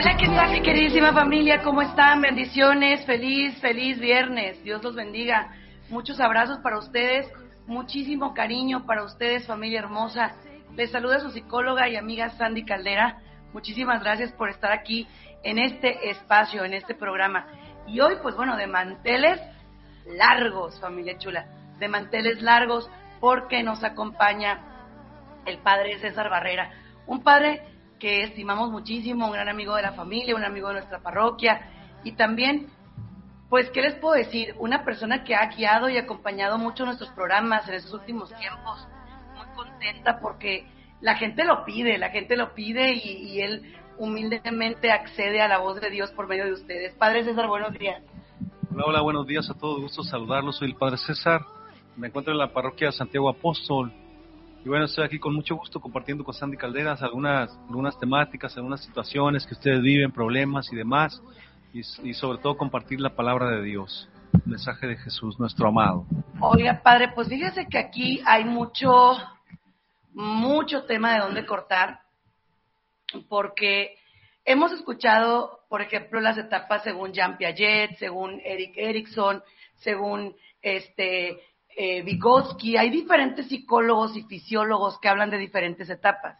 Hola, ¿qué tal, mi queridísima familia? ¿Cómo están? Bendiciones, feliz viernes. Dios los bendiga. Muchos abrazos para ustedes, muchísimo cariño para ustedes, familia hermosa. Les saluda su psicóloga y amiga Sandy Caldera. Muchísimas gracias por estar aquí en este espacio, en este programa. Y hoy, pues bueno, de manteles largos, familia chula, de manteles largos, porque nos acompaña el padre César Barrera, un padre que estimamos muchísimo, un gran amigo de la familia, un amigo de nuestra parroquia, y también, pues, ¿qué les puedo decir? Una persona que ha guiado y acompañado mucho nuestros programas en estos últimos tiempos. Muy contenta porque la gente lo pide y él humildemente accede a la voz de Dios por medio de ustedes. Padre César, buenos días. Hola, buenos días a todos, gusto saludarlos, soy el Padre César, me encuentro en la parroquia de Santiago Apóstol, y bueno, estoy aquí con mucho gusto compartiendo con Sandy Calderas algunas temáticas, algunas situaciones que ustedes viven, problemas y demás, y sobre todo compartir la palabra de Dios, el mensaje de Jesús, nuestro amado. Oiga, Padre, pues fíjese que aquí hay mucho tema de dónde cortar, porque hemos escuchado, por ejemplo, las etapas según Jean Piaget, según Erik Erikson, según Vygotsky. Hay diferentes psicólogos y fisiólogos que hablan de diferentes etapas,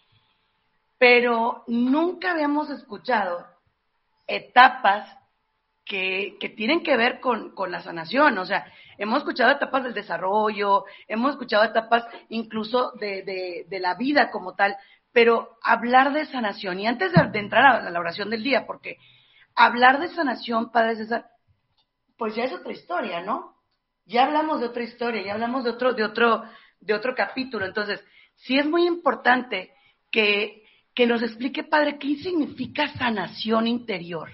pero nunca habíamos escuchado etapas que tienen que ver con la sanación. O sea, hemos escuchado etapas del desarrollo, hemos escuchado etapas incluso de la vida como tal, pero hablar de sanación, y antes de entrar a la oración del día, porque hablar de sanación, Padre César, pues ya es otra historia, ¿no? Ya hablamos de otra historia, ya hablamos de otro capítulo. Entonces, sí es muy importante que nos explique, Padre, qué significa sanación interior.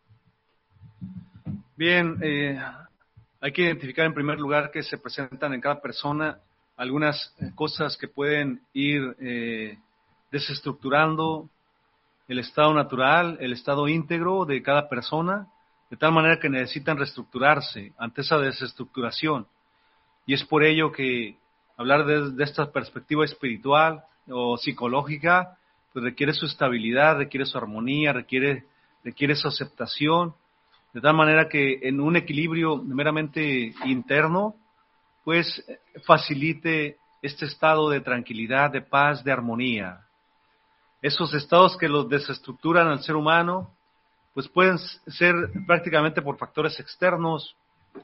Bien, hay que identificar en primer lugar que se presentan en cada persona algunas cosas que pueden ir desestructurando el estado natural, el estado íntegro de cada persona, de tal manera que necesitan reestructurarse ante esa desestructuración. Y es por ello que hablar de esta perspectiva espiritual o psicológica, pues requiere su estabilidad, requiere su armonía, requiere su aceptación, de tal manera que en un equilibrio meramente interno, pues facilite este estado de tranquilidad, de paz, de armonía. Esos estados que los desestructuran al ser humano, pues pueden ser prácticamente por factores externos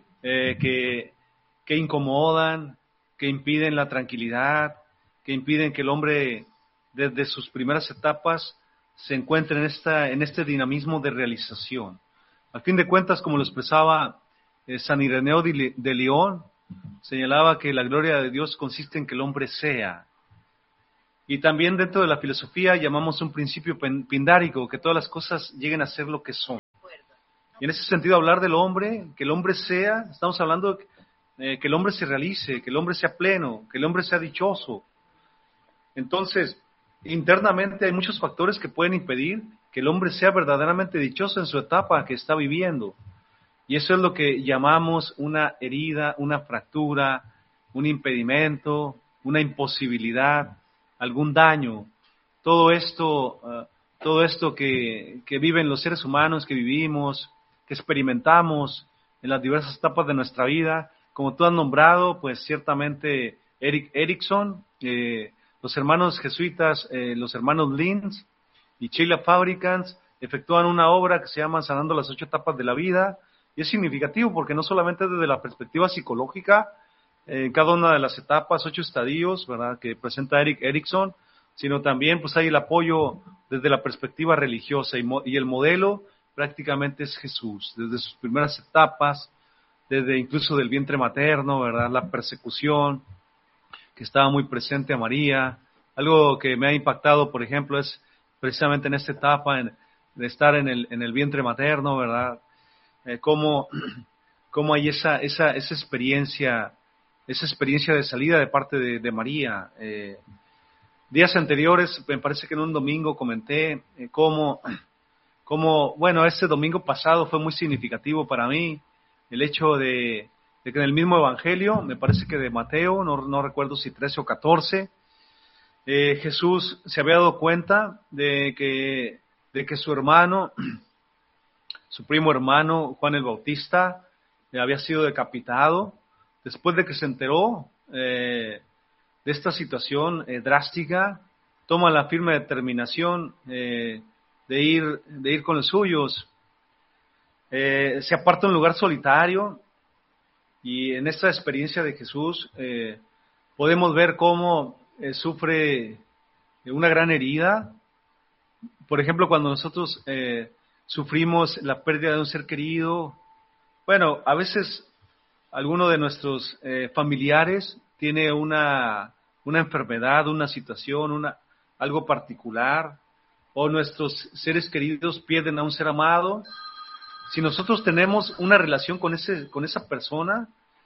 que incomodan, que impiden la tranquilidad, que impiden que el hombre desde sus primeras etapas se encuentre en este dinamismo de realización. Al fin de cuentas, como lo expresaba San Ireneo de León, señalaba que la gloria de Dios consiste en que el hombre sea. Y también dentro de la filosofía llamamos un principio pindárico, que todas las cosas lleguen a ser lo que son. Y en ese sentido, hablar del hombre, que el hombre sea, estamos hablando que el hombre se realice, que el hombre sea pleno, que el hombre sea dichoso. Entonces, internamente hay muchos factores que pueden impedir que el hombre sea verdaderamente dichoso en su etapa que está viviendo. Y eso es lo que llamamos una herida, una fractura, un impedimento, una imposibilidad, algún daño. Todo esto que viven los seres humanos, que vivimos, que experimentamos en las diversas etapas de nuestra vida, como tú has nombrado, pues ciertamente Erik Erikson, los hermanos jesuitas, los hermanos Linz y Sheila Fabricants efectúan una obra que se llama Sanando las 8 etapas de la vida, y es significativo porque no solamente desde la perspectiva psicológica, cada una de las etapas, 8 estadios, ¿verdad?, que presenta Erik Erikson, sino también pues hay el apoyo desde la perspectiva religiosa y el modelo prácticamente es Jesús, desde sus primeras etapas, desde incluso del vientre materno, ¿verdad?, la persecución que estaba muy presente a María. Algo que me ha impactado, por ejemplo, es precisamente en esta etapa de estar en el vientre materno, ¿verdad?, cómo hay esa experiencia de salida de parte de María. Días anteriores, me parece que en un domingo comenté cómo, bueno, ese domingo pasado fue muy significativo para mí, el hecho de que en el mismo Evangelio, me parece que de Mateo, no recuerdo si 13 o 14, Jesús se había dado cuenta de que de que su hermano, su primo hermano, Juan el Bautista, había sido decapitado. Después de que se enteró de esta situación drástica, toma la firme determinación de ir con los suyos. Se aparta a un lugar solitario, y en esta experiencia de Jesús podemos ver cómo sufre una gran herida. Por ejemplo, cuando nosotros sufrimos la pérdida de un ser querido, bueno, a veces alguno de nuestros familiares tiene una enfermedad, una situación, algo particular, o nuestros seres queridos pierden a un ser amado. Si nosotros tenemos una relación con esa persona,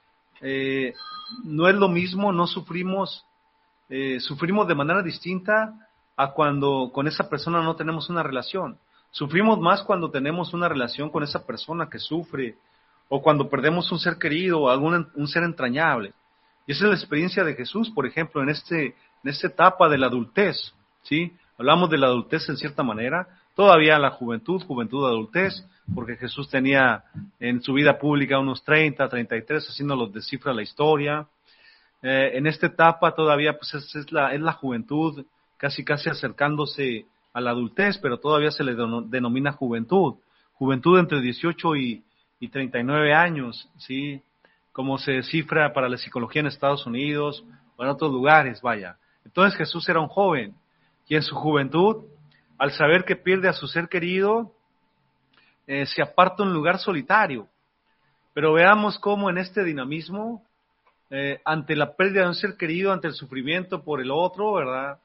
no es lo mismo, no sufrimos de manera distinta a cuando con esa persona no tenemos una relación. Sufrimos más cuando tenemos una relación con esa persona que sufre, o cuando perdemos un ser querido o un ser entrañable. Y esa es la experiencia de Jesús, por ejemplo, en esta etapa de la adultez, ¿sí? Hablamos de la adultez en cierta manera, todavía la juventud, adultez, porque Jesús tenía en su vida pública unos 30, 33, así nos lo descifra la historia. En esta etapa todavía pues es la juventud, casi acercándose a la adultez, pero todavía se le denomina juventud entre 18 y 39 años, ¿sí? Como se descifra para la psicología en Estados Unidos o en otros lugares, vaya. Entonces Jesús era un joven, y en su juventud, al saber que pierde a su ser querido, se aparta a un lugar solitario. Pero veamos cómo en este dinamismo, ante la pérdida de un ser querido, ante el sufrimiento por el otro, ¿verdad?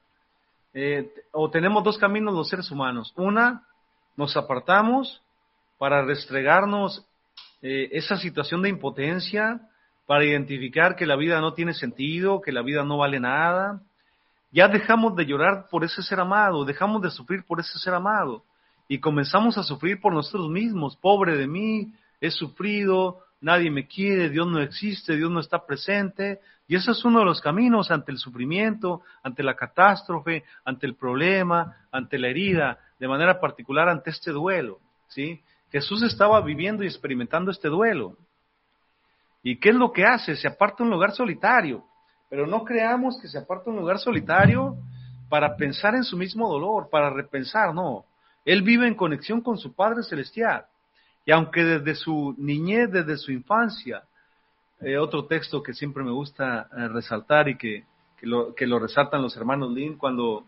O tenemos dos caminos los seres humanos. Una, nos apartamos para restregarnos esa situación de impotencia, para identificar que la vida no tiene sentido, que la vida no vale nada. Ya dejamos de llorar por ese ser amado, dejamos de sufrir por ese ser amado, y comenzamos a sufrir por nosotros mismos. Pobre de mí, he sufrido, nadie me quiere, Dios no existe, Dios no está presente. Y ese es uno de los caminos ante el sufrimiento, ante la catástrofe, ante el problema, ante la herida, de manera particular ante este duelo, ¿sí? Jesús estaba viviendo y experimentando este duelo. ¿Y qué es lo que hace? Se aparta a un lugar solitario. Pero no creamos que se aparta a un lugar solitario para pensar en su mismo dolor, para repensar, no. Él vive en conexión con su Padre Celestial. Y aunque desde su niñez, desde su infancia, otro texto que siempre me gusta resaltar y que lo resaltan los hermanos Lin, cuando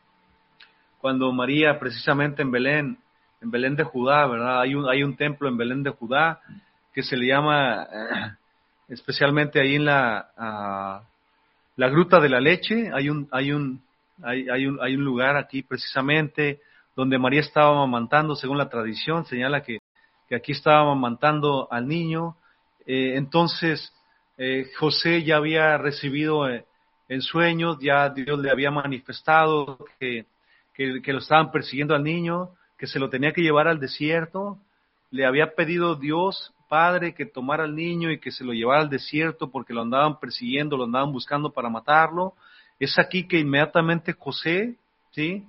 María, precisamente en Belén de Judá, ¿verdad? Hay un templo en Belén de Judá que se le llama, especialmente ahí en la Gruta de la Leche, hay un lugar aquí precisamente donde María estaba amamantando, según la tradición, señala que aquí estaba amamantando al niño. Entonces José ya había recibido en sueños, ya Dios le había manifestado que lo estaban persiguiendo al niño, que se lo tenía que llevar al desierto. Le había pedido Dios Padre que tomara al niño y que se lo llevara al desierto porque lo andaban persiguiendo, lo andaban buscando para matarlo. Es aquí que inmediatamente José, ¿sí?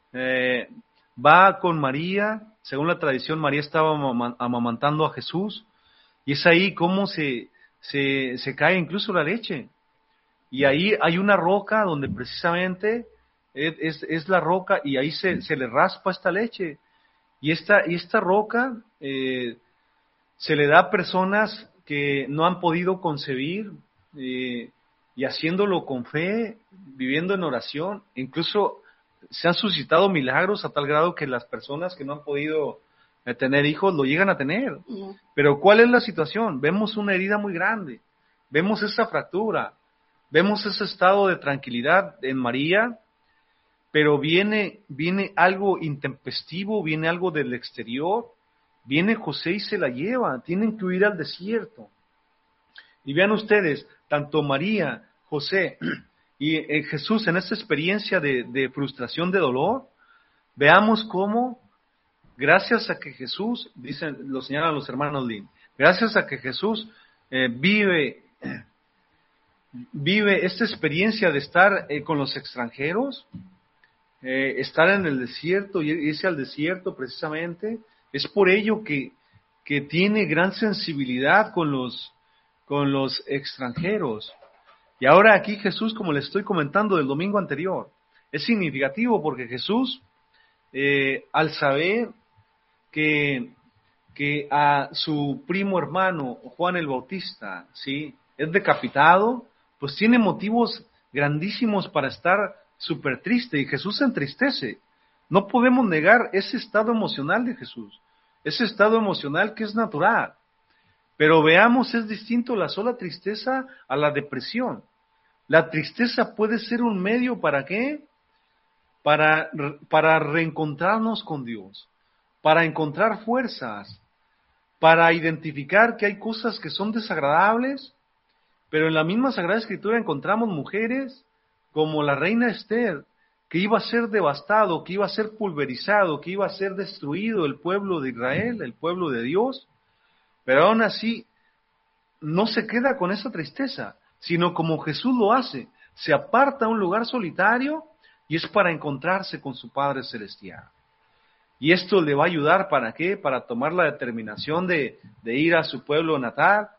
Va con María. Según la tradición, María estaba amamantando a Jesús, y es ahí como se cae incluso la leche. Y ahí hay una roca donde precisamente es la roca, y ahí se le raspa esta leche. Y esta roca se le da a personas que no han podido concebir, y haciéndolo con fe, viviendo en oración. Incluso se han suscitado milagros a tal grado que las personas que no han podido tener hijos lo llegan a tener. Pero ¿cuál es la situación? Vemos una herida muy grande, vemos esa fractura, vemos ese estado de tranquilidad en María, pero viene algo intempestivo, viene algo del exterior, viene José y se la lleva, tienen que huir al desierto. Y vean ustedes, tanto María, José y Jesús, en esta experiencia de frustración, de dolor, veamos cómo, gracias a que Jesús, lo señalan los hermanos Lin, gracias a que Jesús vive esta experiencia de estar con los extranjeros, estar en el desierto y irse al desierto precisamente. Es por ello que tiene gran sensibilidad con los extranjeros. Y ahora aquí Jesús, como les estoy comentando del domingo anterior, es significativo porque Jesús, al saber que a su primo hermano Juan el Bautista, ¿sí?, es decapitado, pues tiene motivos grandísimos para estar súper triste, y Jesús se entristece. No podemos negar ese estado emocional de Jesús, ese estado emocional que es natural. Pero veamos, es distinto la sola tristeza a la depresión. La tristeza puede ser un medio, ¿para qué? Para reencontrarnos con Dios, para encontrar fuerzas, para identificar que hay cosas que son desagradables, pero en la misma Sagrada Escritura encontramos mujeres como la reina Esther, que iba a ser devastado, que iba a ser pulverizado, que iba a ser destruido el pueblo de Israel, el pueblo de Dios, pero aún así no se queda con esa tristeza, sino como Jesús lo hace, se aparta a un lugar solitario y es para encontrarse con su Padre Celestial. Y esto le va a ayudar, ¿para qué? Para tomar la determinación de ir a su pueblo natal,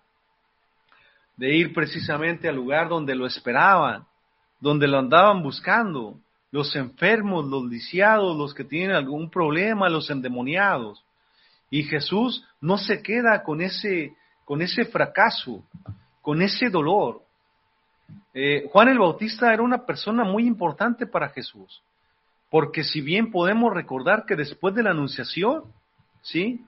de ir precisamente al lugar donde lo esperaban, donde lo andaban buscando, los enfermos, los lisiados, los que tienen algún problema, los endemoniados. Y Jesús no se queda con ese fracaso, con ese dolor. Juan el Bautista era una persona muy importante para Jesús, porque si bien podemos recordar que después de la anunciación, ¿sí?,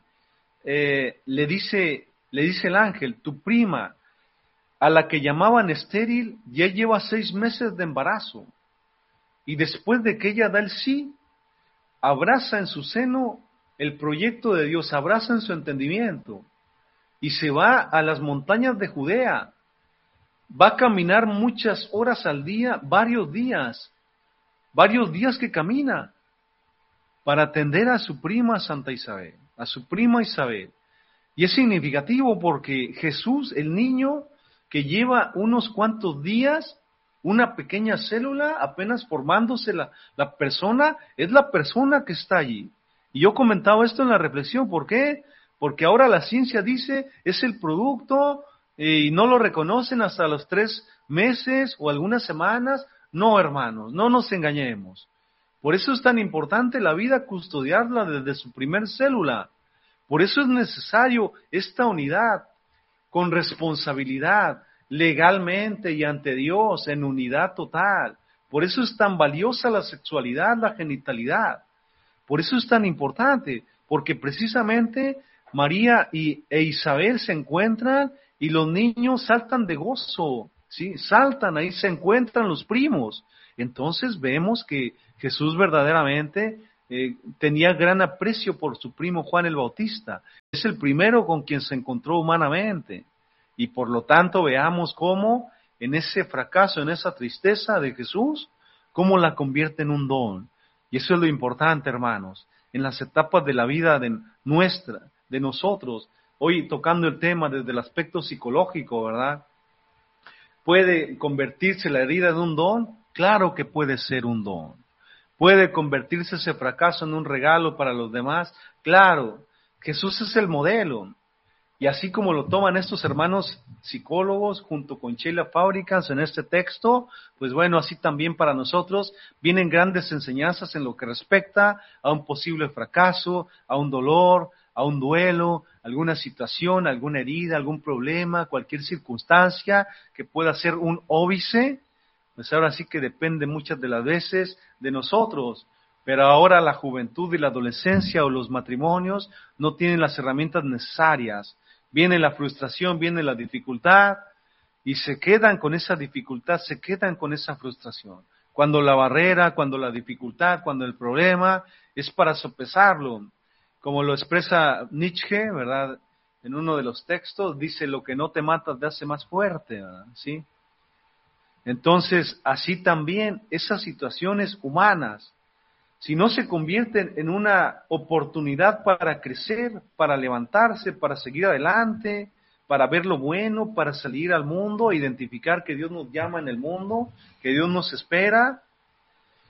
le dice el ángel, tu prima, a la que llamaban estéril, ya lleva 6 meses de embarazo, y después de que ella da el sí, abraza en su seno el proyecto de Dios, abraza en su entendimiento, y se va a las montañas de Judea, va a caminar muchas horas al día, varios días que camina, para atender a su prima Santa Isabel, a su prima Isabel. Y es significativo porque Jesús, el niño que lleva unos cuantos días, una pequeña célula, apenas formándose la persona, es la persona que está allí. Y yo comentaba esto en la reflexión, ¿por qué? Porque ahora la ciencia dice, es el producto, y no lo reconocen hasta los 3 meses o algunas semanas. No, hermanos, no nos engañemos. Por eso es tan importante la vida custodiarla desde su primer célula. Por eso es necesario esta unidad, con responsabilidad, legalmente y ante Dios, en unidad total. Por eso es tan valiosa la sexualidad, la genitalidad. Por eso es tan importante, porque precisamente María e Isabel se encuentran y los niños saltan de gozo, ¿sí? Saltan, ahí se encuentran los primos. Entonces vemos que Jesús verdaderamente tenía gran aprecio por su primo Juan el Bautista. Es el primero con quien se encontró humanamente. Y por lo tanto veamos cómo en ese fracaso, en esa tristeza de Jesús, cómo la convierte en un don. Y eso es lo importante, hermanos, en las etapas de la vida de nosotros, hoy tocando el tema desde el aspecto psicológico, ¿verdad? ¿Puede convertirse la herida en un don? Claro que puede ser un don. ¿Puede convertirse ese fracaso en un regalo para los demás? Claro, Jesús es el modelo. Y así como lo toman estos hermanos psicólogos junto con Sheila Fabricans en este texto, pues bueno, así también para nosotros vienen grandes enseñanzas en lo que respecta a un posible fracaso, a un dolor, a un duelo, alguna situación, alguna herida, algún problema, cualquier circunstancia que pueda ser un óbice. Pues ahora sí que depende muchas de las veces de nosotros, pero ahora la juventud y la adolescencia o los matrimonios no tienen las herramientas necesarias. Viene la frustración, viene la dificultad y se quedan con esa dificultad, se quedan con esa frustración. Cuando la barrera, cuando la dificultad, cuando el problema es para sopesarlo. Como lo expresa Nietzsche, ¿verdad? En uno de los textos dice, lo que no te mata te hace más fuerte, ¿verdad? ¿Sí? Entonces, así también esas situaciones humanas, si no se convierten en una oportunidad para crecer, para levantarse, para seguir adelante, para ver lo bueno, para salir al mundo, identificar que Dios nos llama en el mundo, que Dios nos espera,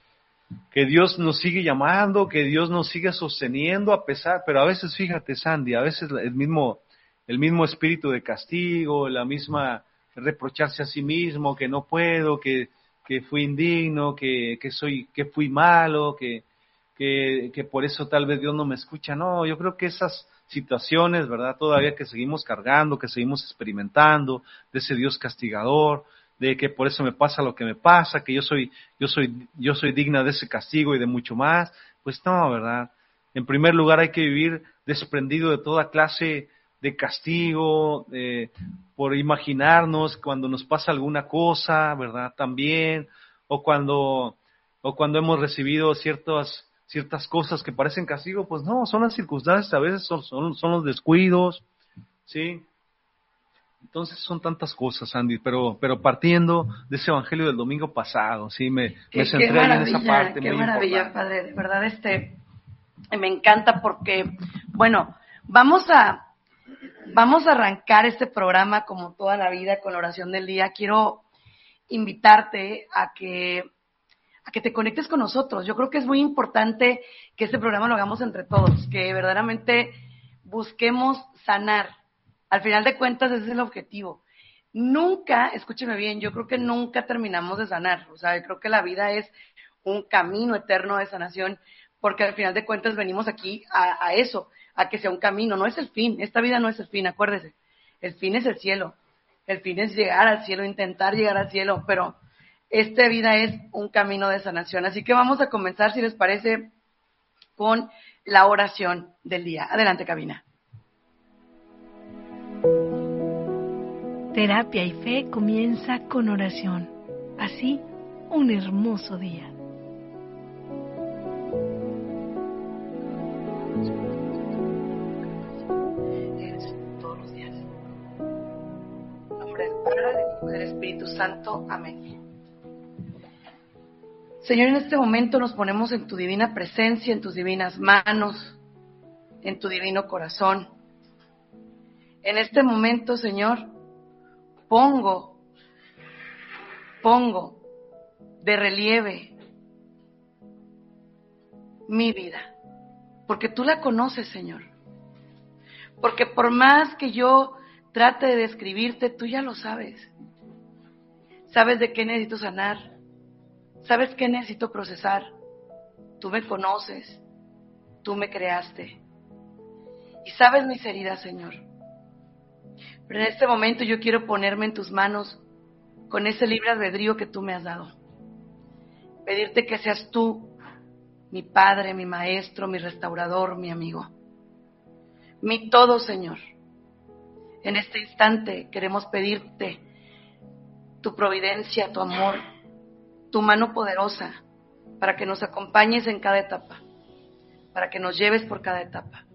que Dios nos sigue llamando, que Dios nos sigue sosteniendo pero a veces, fíjate, Sandy, a veces el mismo espíritu de castigo, la misma reprocharse a sí mismo, que no puedo, que fui indigno, que fui malo, que por eso tal vez Dios no me escucha. No, yo creo que esas situaciones, ¿verdad? Todavía que seguimos cargando, que seguimos experimentando de ese Dios castigador, de que por eso me pasa lo que me pasa, que yo soy digna de ese castigo y de mucho más. Pues no, ¿verdad? En primer lugar hay que vivir desprendido de toda clase de castigo, por imaginarnos cuando nos pasa alguna cosa, ¿verdad? También, o cuando hemos recibido ciertas cosas que parecen castigo, pues no, son las circunstancias, a veces son los descuidos, ¿sí? Entonces son tantas cosas, Andy, pero partiendo de ese evangelio del domingo pasado, sí, me centré ahí en esa parte. Qué muy maravilla, importante. Padre, de verdad me encanta porque, bueno, vamos a arrancar este programa como toda la vida con la oración del día. Quiero invitarte a que te conectes con nosotros. Yo creo que es muy importante que este programa lo hagamos entre todos, que verdaderamente busquemos sanar. Al final de cuentas, ese es el objetivo. Nunca, escúcheme bien, yo creo que nunca terminamos de sanar. O sea, yo creo que la vida es un camino eterno de sanación, porque al final de cuentas venimos aquí a eso, a que sea un camino. No es el fin, esta vida no es el fin, acuérdese. El fin es el cielo. El fin es llegar al cielo, intentar llegar al cielo, pero esta vida es un camino de sanación. Así que vamos a comenzar, si les parece, con la oración del día. Adelante, cabina. Terapia y Fe comienza con oración. Así, un hermoso día. Todos los días. En nombre del Padre, del Hijo y del Espíritu Santo. Amén. Señor, en este momento nos ponemos en tu divina presencia, en tus divinas manos, en tu divino corazón. En este momento, Señor, pongo de relieve mi vida, porque tú la conoces, Señor. Porque por más que yo trate de describirte, tú ya lo sabes. Sabes de qué necesito sanar, sabes qué necesito procesar. Tú me conoces, tú me creaste y sabes mis heridas, Señor. Pero en este momento yo quiero ponerme en tus manos con ese libre albedrío que tú me has dado. Pedirte que seas tú mi Padre, mi Maestro, mi restaurador, mi amigo. Mi todo, Señor. En este instante queremos pedirte tu providencia, tu amor, tu mano poderosa, para que nos acompañes en cada etapa, para que nos lleves por cada etapa.